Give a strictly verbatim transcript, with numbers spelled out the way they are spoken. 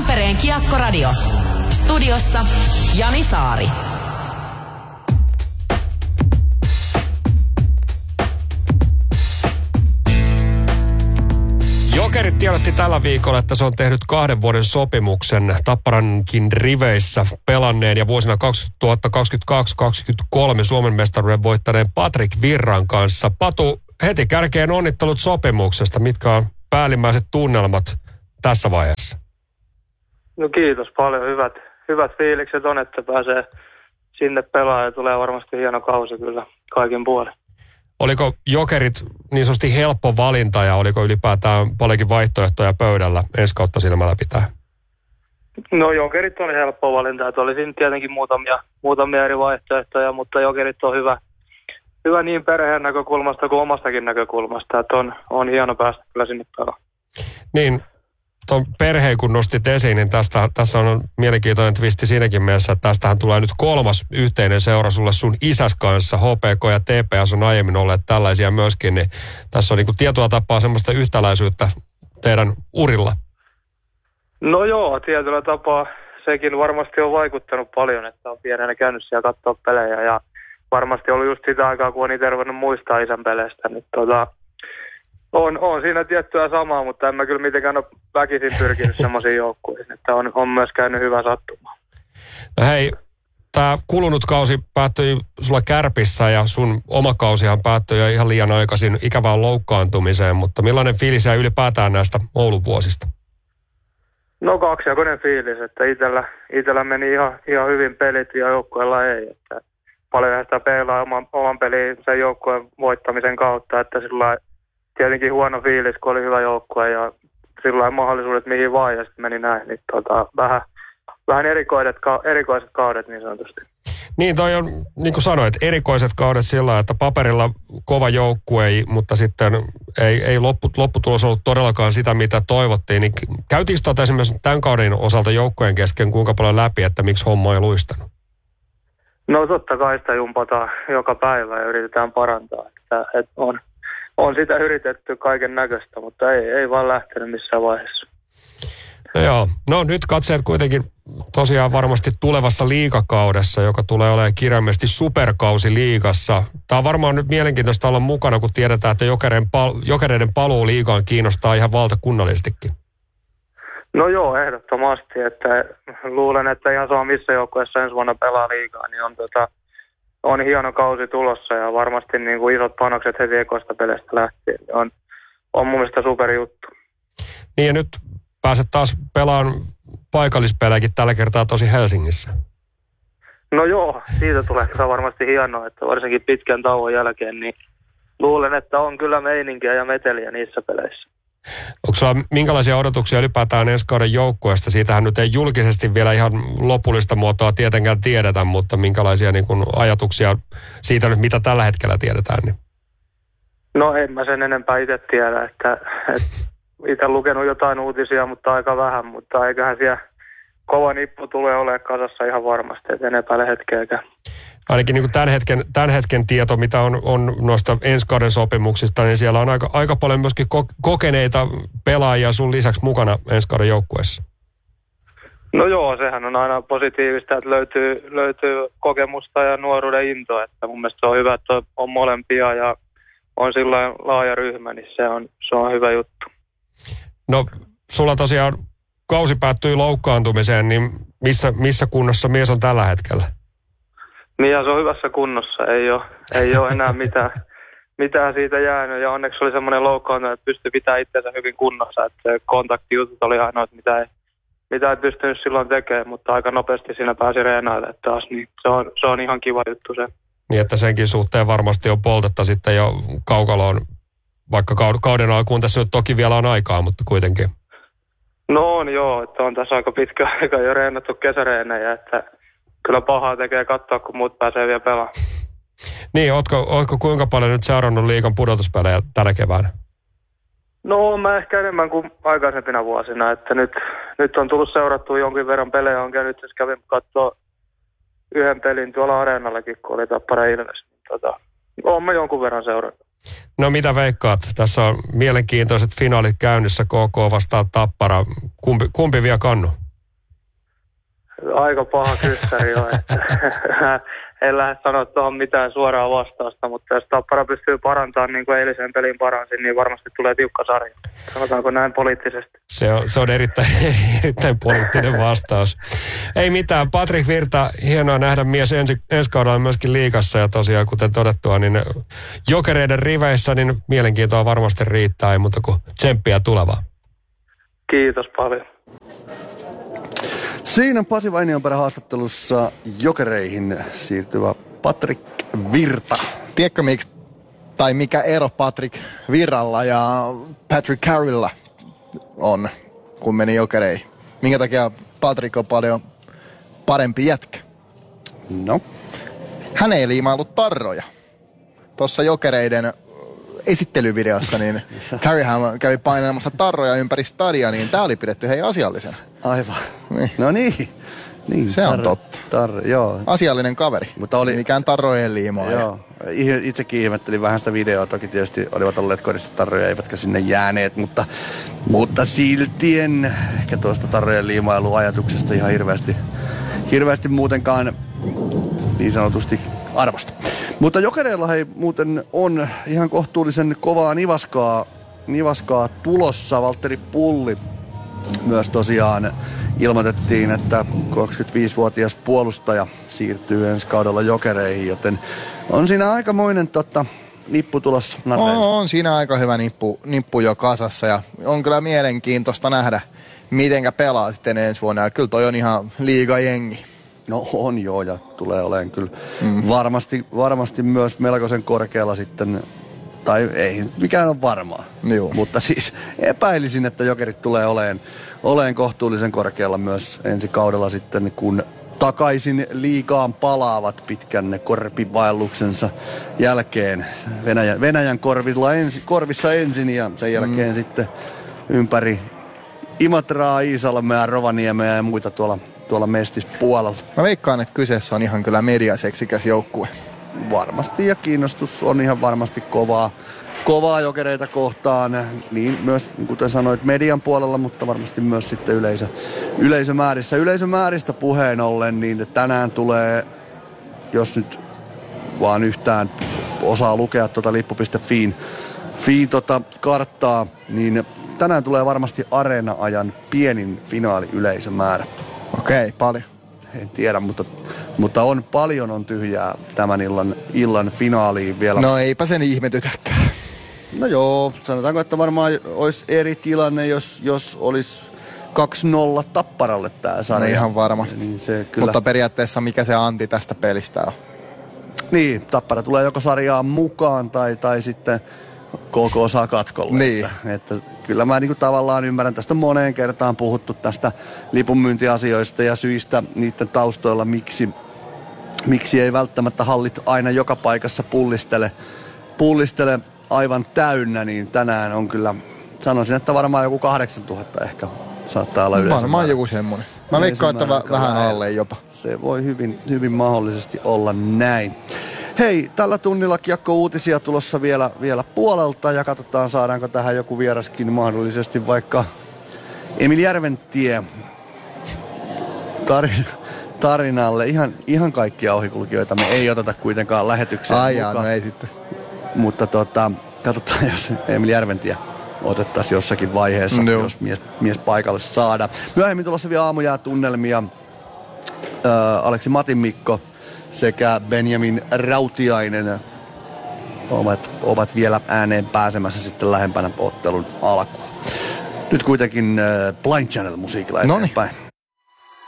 Tampereen Kiekkoradio. Studiossa Jani Saari. Jokerit tiedotti tällä viikolla, että se on tehnyt kahden vuoden sopimuksen Tapparankin riveissä pelanneen ja vuosina kaksituhattakaksikymmentäkaksi kaksikymmentäkolme Suomen mestaruuden voittaneen Patrik Virran kanssa. Patu, heti kärkeen onnittelut sopimuksesta. Mitkä on päällimmäiset tunnelmat tässä vaiheessa? No kiitos paljon. Hyvät, hyvät fiilikset on, että pääsee sinne pelaamaan ja tulee varmasti hieno kausi kyllä kaikin puolin. Oliko Jokerit niin sanotusti helppo valinta ja oliko ylipäätään paljonkin vaihtoehtoja pöydällä ensi kautta silmällä pitää? No Jokerit oli helppo valinta, että oli siinä tietenkin muutamia, muutamia eri vaihtoehtoja, mutta Jokerit on hyvä, hyvä niin perheen näkökulmasta kuin omastakin näkökulmasta, että on, on hieno päästä kyllä sinne pelaamaan. Niin, tuon perheen kun nostit esiin, niin tästä, tässä on mielenkiintoinen twisti siinäkin mielessä, että tästähän tulee nyt kolmas yhteinen seura sulle sun isäs kanssa. H P K ja T P S on aiemmin olleet tällaisia myöskin, niin tässä on niin kuin tietyllä tapaa semmoista yhtäläisyyttä teidän urilla. No joo, tietyllä tapaa sekin varmasti on vaikuttanut paljon, että on pienenä käynyt siellä katsoa pelejä ja varmasti ollut just sitä aikaa, kun on itse ruvennut muistaa isän peleistä, niin tota... On, on siinä tiettyä samaa, mutta en mä kyllä mitenkään ole väkisin pyrkinyt semmoisiin joukkueisiin, että on, on myös käynyt hyvä sattuma. No hei, tämä kulunut kausi päättyi sulla Kärpissä ja sun oma kausihan päättyi jo ihan liian aikaisin ikävään loukkaantumiseen, mutta millainen fiilis jää ylipäätään näistä Oulun vuosista? No kaksijakoinen fiilis, että itellä, itellä meni ihan, ihan hyvin pelit ja joukkueella ei, että paljon sitä peilaa oman, oman pelin sen joukkueen voittamisen kautta, että sillä tietenkin huono fiilis, kun oli hyvä joukkue ja sillä mahdollisuudet mihin vaan ja sitten meni näin. Niin tota, vähän, vähän erikoiset, erikoiset kaudet niin sanotusti. Niin toi on, niin kuin sanoit, erikoiset kaudet sillä, että paperilla kova joukkue, mutta sitten ei, ei loppu, lopputulos ollut todellakaan sitä, mitä toivottiin. Niin käytiinkö tuota esimerkiksi tämän kauden osalta joukkueen kesken kuinka paljon läpi, että miksi homma ei luistanut? No totta kai sitä jumpataan joka päivä ja yritetään parantaa. Että, että on. On sitä yritetty kaiken näköistä, mutta ei, ei vaan lähtenyt missään vaiheessa. No joo, no nyt katseet kuitenkin tosiaan varmasti tulevassa liigakaudessa, joka tulee olemaan kirjaimellisesti superkausi liigassa. Tämä on varmaan nyt mielenkiintoista olla mukana, kun tiedetään, että jokereiden, pal- jokereiden paluu liigaan kiinnostaa ihan valtakunnallisestikin. No joo, ehdottomasti. Että luulen, että ihan sama missä joukkueessa ensi vuonna pelaa liigaa, niin on tota... On hieno kausi tulossa ja varmasti niin kuin isot panokset heti ekoista peleistä lähtien. On, on mun mielestä superjuttu. Niin ja nyt pääset taas pelaamaan paikallispelejäkin tällä kertaa tosi Helsingissä. No joo, siitä tulee kyllä varmasti hienoa, että varsinkin pitkän tauon jälkeen, niin luulen, että on kyllä meininkiä ja meteliä niissä peleissä. Onko sulla minkälaisia odotuksia ylipäätään ensi kauden joukkueesta? Siitähän nyt ei julkisesti vielä ihan lopullista muotoa tietenkään tiedetä, mutta minkälaisia niin kuin ajatuksia siitä nyt, mitä tällä hetkellä tiedetään? Niin? No en mä sen enempää itse tiedä, että, että itse lukenut jotain uutisia, mutta aika vähän, mutta eiköhän siellä kova nippu tulee olemaan kasassa ihan varmasti, että en epäile hetkeäkään. Ainakin niin kuin tämän, hetken, tämän hetken tieto, mitä on, on noista ensi kauden sopimuksista, niin siellä on aika, aika paljon myöskin ko- kokeneita pelaajia sun lisäksi mukana ensi kauden joukkueessa. No joo, sehän on aina positiivista, että löytyy, löytyy kokemusta ja nuoruuden intoa. Että mun mielestä se on hyvä, että on molempia ja on sillä laaja ryhmä, niin se on, se on hyvä juttu. No sulla tosiaan kausi päättyi loukkaantumiseen, niin missä, missä kunnossa mies on tällä hetkellä? Mies on hyvässä kunnossa, ei ole, ei ole enää mitään, mitään siitä jäänyt ja onneksi oli semmoinen loukkaantuminen, että pystyi pitämään itsensä hyvin kunnossa, että kontaktijutut oli ainoat, mitä ei, mitä ei pystynyt silloin tekemään, mutta aika nopeasti siinä pääsi reenaille taas, niin se on, se on ihan kiva juttu se. Niin, että senkin suhteen varmasti on poltetta sitten jo kaukaloon, vaikka kauden alkuun tässä nyt toki vielä on aikaa, mutta kuitenkin. No on joo, että on tässä aika pitkä aika jo reenattu kesäreenejä, että kyllä pahaa tekee katsoa, kun muut pääsee vielä pelaamaan. Niin, ootko, ootko kuinka paljon nyt seurannut liigan pudotuspelejä tänä keväänä? No mä ehkä enemmän kuin aikaisempina vuosina, että nyt, nyt on tullut seurattua jonkin verran pelejä, on käynyt itse kävin katsoa yhden pelin tuolla areenallakin, kun oli Tappara Ilves. Tota, oon mä jonkun verran seurannut. No mitä veikkaat? Tässä on mielenkiintoiset finaalit käynnissä, K K vastaan Tappara. Kumpi, kumpi vie kannu? Aika paha kyssäri on, että en lähde sanoa tuohon mitään suoraa vastausta, mutta jos Tappara pystyy parantamaan niin kuin eilisen pelin paransin, niin varmasti tulee tiukka sarja. Sanotaanko näin poliittisesti? Se on, se on erittäin, erittäin poliittinen vastaus. Ei mitään. Patrik Virta, hienoa nähdä mies ensi, ensi kaudella myöskin liigassa ja tosiaan kuten todettua, niin Jokereiden riveissä niin mielenkiintoa varmasti riittää, ei muuta kuin tsemppiä tulevaa. Kiitos paljon. Siinä Pasi Vainionperä haastattelussa Jokereihin siirtyvä Patrik Virta. Tiedätkö miksi, tai mikä ero Patrik Virralla ja Patrick Carrollilla on, kun meni Jokereihin? Minkä takia Patrik on paljon parempi jätkä? No? Hän ei liimaillut tarroja. Tuossa Jokereiden esittelyvideossa, niin Careyhän kävi painelemassa tarroja ympäri stadia, niin tää oli pidetty hei asiallisena. Aivan. Niin. No niin. niin Se tar- on totta. Tar- joo. Asiallinen kaveri. Mutta oli mikään tarrojen liimoa. Joo. Itsekin ihmettelin vähän sitä videoa. Toki tietysti olivat olleet koristetarroja, eivätkä sinne jääneet, mutta, mutta silti en ehkä tuosta tarrojen liimailuajatuksesta ihan hirveästi, hirveästi muutenkaan niin sanotusti arvosta. Mutta Jokereilla hei muuten on ihan kohtuullisen kovaa nivaskaa, nivaskaa tulossa. Valtteri Pulli myös tosiaan ilmoitettiin, että kaksikymmentäviisivuotias puolustaja siirtyy ensi kaudella Jokereihin, joten on siinä aikamoinen totta, nippu tulossa. On, on siinä aika hyvä nippu, nippu jo kasassa ja on kyllä mielenkiintoista nähdä, mitenkä pelaa sitten ensi vuonna. Ja kyllä toi on ihan liigajengi. No on joo, ja tulee olemaan kyllä mm. varmasti, varmasti myös melkoisen korkealla sitten, tai ei mikään on varmaa. Joo. Mutta siis epäilisin, että Jokerit tulee olemaan, olemaan kohtuullisen korkealla myös ensi kaudella sitten, kun takaisin liigaan palaavat pitkän korpivaelluksensa jälkeen. Venäjän, Venäjän korvilla ensi, korvissa ensin ja sen jälkeen mm. sitten ympäri Imatraa, Iisalmea, Rovaniemeä ja muita tuolla tuolla mestispuolella. Mä veikkaan, että kyseessä on ihan kyllä mediaseksikäs joukkue. Varmasti, ja kiinnostus on ihan varmasti kovaa, kovaa Jokereita kohtaan. Niin myös, kuten sanoit, median puolella, mutta varmasti myös sitten yleisö, yleisömäärissä. Yleisömääristä puheen ollen, niin tänään tulee, jos nyt vaan yhtään osaa lukea tuota lippu piste fiin fiin tota karttaa, niin tänään tulee varmasti Areena-ajan pienin finaaliyleisömäärä. Okei, paljon. En tiedä, mutta, mutta on paljon on tyhjää tämän illan, illan finaaliin vielä. No eipä sen ihmetytäkään. No joo, sanotaanko, että varmaan olisi eri tilanne, jos, jos olisi kaksi nolla Tapparalle tämä sarja. No ihan varmasti. Niin se kyllä... Mutta periaatteessa mikä se anti tästä pelistä on? Niin, Tappara tulee joko sarjaan mukaan tai, tai sitten K K saa katkolle. Niin. Että, että kyllä mä niinku tavallaan ymmärrän, tästä moneen kertaan puhuttu tästä lipunmyyntiasioista ja syistä niiden taustoilla, miksi, miksi ei välttämättä hallit aina joka paikassa pullistele, pullistele aivan täynnä, niin tänään on kyllä, sanoisin, että varmaan joku kahdeksantuhatta ehkä saattaa olla yleensä. Varmaan joku semmoinen. Mä veikkaan, että vä- vähän alle jopa. Se voi hyvin, hyvin mahdollisesti olla näin. Hei, tällä tunnilla kiekko-uutisia tulossa vielä, vielä puolelta ja katsotaan saadaanko tähän joku vieraskin mahdollisesti vaikka Emil Järventie tarin, tarinalle. Ihan, ihan kaikkia ohikulkijoita me ei oteta kuitenkaan lähetykseen Ai mukaan. jaa, no ei sitten. Mutta tota, katsotaan, jos Emil Järventie otettaisiin jossakin vaiheessa, no. jos mies, mies paikalle saada. Myöhemmin tulossa vielä aamujää tunnelmia. Ää, Aleksi Matinmikko sekä Benjamin Rautiainen ovat, ovat vielä ääneen pääsemässä sitten lähempänä ottelun alkuun. Nyt kuitenkin äh, Blind Channel musiikilla eteenpäin. Noniin.